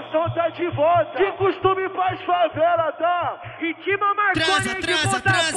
Então tá de volta. De costume faz favela, tá? Ritma Marconi de Botafogo.